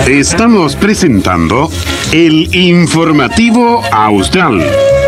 Estamos presentando el Informativo Austral.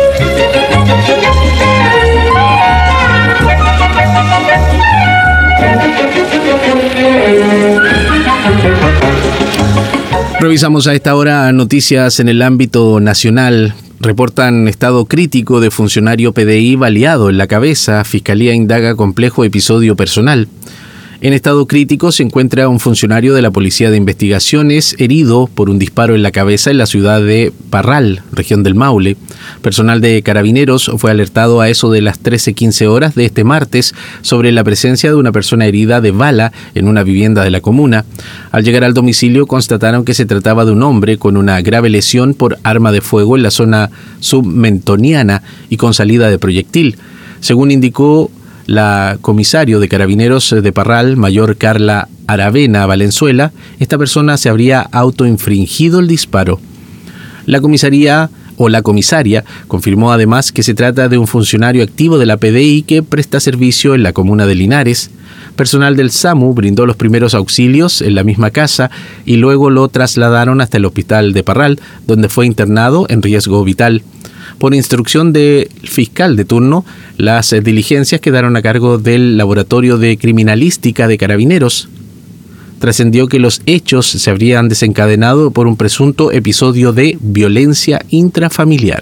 Revisamos a esta hora noticias en el ámbito nacional. Reportan estado crítico de funcionario PDI baleado en la cabeza. Fiscalía indaga complejo episodio personal. En estado crítico se encuentra un funcionario de la Policía de Investigaciones herido por un disparo en la cabeza en la ciudad de Parral, región del Maule. Personal de Carabineros fue alertado a eso de las 13:15 horas de este martes sobre la presencia de una persona herida de bala en una vivienda de la comuna. Al llegar al domicilio constataron que se trataba de un hombre con una grave lesión por arma de fuego en la zona submentoniana y con salida de proyectil. Según indicó la comisario de Carabineros de Parral, mayor Carla Aravena Valenzuela, esta persona se habría autoinfringido el disparo. La comisaria confirmó además que se trata de un funcionario activo de la PDI que presta servicio en la comuna de Linares. Personal del SAMU brindó los primeros auxilios en la misma casa y luego lo trasladaron hasta el hospital de Parral, donde fue internado en riesgo vital. Por instrucción del fiscal de turno, las diligencias quedaron a cargo del Laboratorio de Criminalística de Carabineros. Trascendió que los hechos se habrían desencadenado por un presunto episodio de violencia intrafamiliar.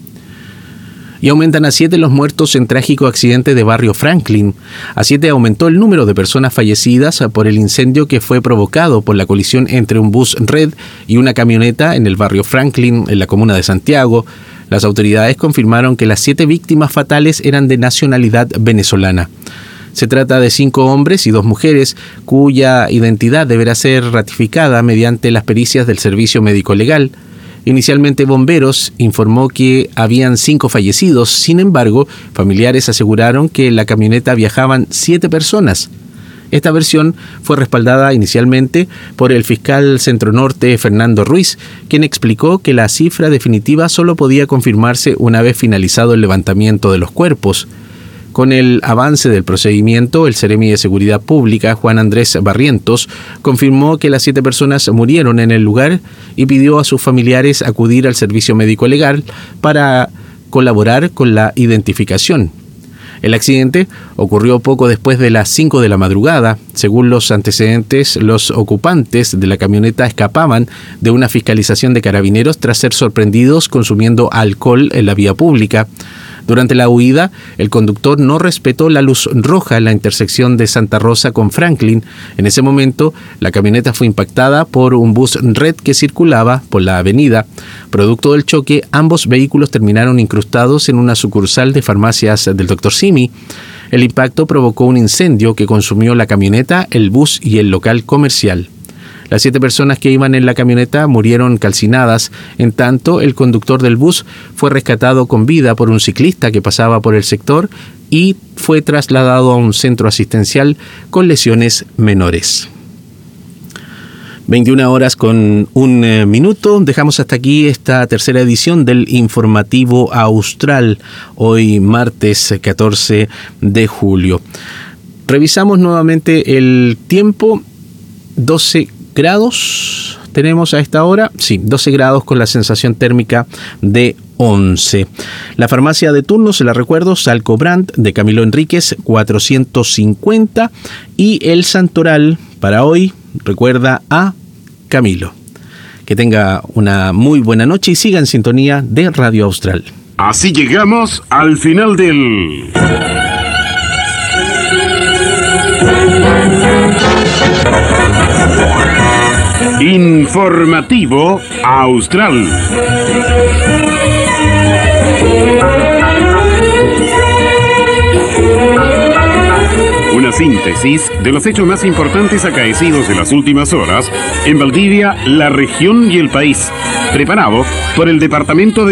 Y aumentan a 7 los muertos en trágico accidente de Barrio Franklin. A 7 aumentó el número de personas fallecidas por el incendio que fue provocado por la colisión entre un bus Red y una camioneta en el Barrio Franklin, en la comuna de Santiago. Las autoridades confirmaron que las 7 víctimas fatales eran de nacionalidad venezolana. Se trata de 5 hombres y 2 mujeres, cuya identidad deberá ser ratificada mediante las pericias del Servicio Médico Legal. Inicialmente Bomberos informó que habían 5 fallecidos, sin embargo, familiares aseguraron que en la camioneta viajaban 7 personas. Esta versión fue respaldada inicialmente por el fiscal Centro Norte, Fernando Ruiz, quien explicó que la cifra definitiva solo podía confirmarse una vez finalizado el levantamiento de los cuerpos. Con el avance del procedimiento, el Seremi de Seguridad Pública, Juan Andrés Barrientos, confirmó que las 7 personas murieron en el lugar y pidió a sus familiares acudir al servicio médico legal para colaborar con la identificación. El accidente ocurrió poco después de las 5 de la madrugada. Según los antecedentes, los ocupantes de la camioneta escapaban de una fiscalización de Carabineros tras ser sorprendidos consumiendo alcohol en la vía pública. Durante la huida, el conductor no respetó la luz roja en la intersección de Santa Rosa con Franklin. En ese momento, la camioneta fue impactada por un bus Red que circulaba por la avenida. Producto del choque, ambos vehículos terminaron incrustados en una sucursal de farmacias del Dr. Simi. El impacto provocó un incendio que consumió la camioneta, el bus y el local comercial. Las 7 personas que iban en la camioneta murieron calcinadas. En tanto, el conductor del bus fue rescatado con vida por un ciclista que pasaba por el sector y fue trasladado a un centro asistencial con lesiones menores. 21 horas con 1 minuto. Dejamos hasta aquí esta tercera edición del Informativo Austral, hoy martes 14 de julio. Revisamos nuevamente el tiempo. 12 grados tenemos a esta hora, sí, 12 grados con la sensación térmica de 11. La farmacia de turno, se la recuerdo, Salcobrand de Camilo Enríquez 450 y el Santoral para hoy recuerda a Camilo. Que tenga una muy buena noche y siga en sintonía de Radio Austral. Así llegamos al final del Informativo Austral. Una síntesis de los hechos más importantes acaecidos en las últimas horas en Valdivia, la región y el país. Preparado por el Departamento de